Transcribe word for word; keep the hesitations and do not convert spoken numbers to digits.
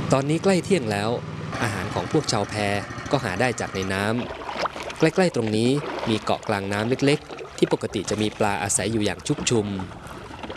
ตอนนี้ใกล้เที่ยงแล้วอาหารของพวกชาวแพก็หาได้จากในน้ำใกล้ๆตรงนี้มีเกาะกลางน้ำเล็กๆที่ปกติจะมีปลาอาศัยอยู่อย่างชุกชุม